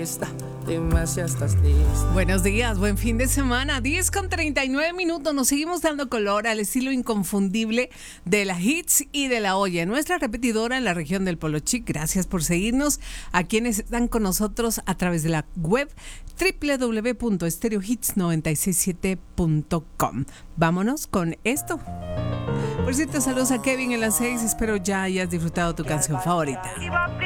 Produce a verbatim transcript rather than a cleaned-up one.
lista. Dime si estás lista. Buenos días, buen fin de semana. diez con treinta y nueve minutos. Nos seguimos dando color al estilo inconfundible de la Hits y de la Olla, nuestra repetidora en la región del Polo Chic. Gracias por seguirnos. A quienes están con nosotros a través de la web doble u doble u doble u punto stereo hits nueve seis siete punto com. Vámonos con esto. Por cierto, saludos a Kevin en las seis. Espero ya hayas disfrutado tu canción favorita.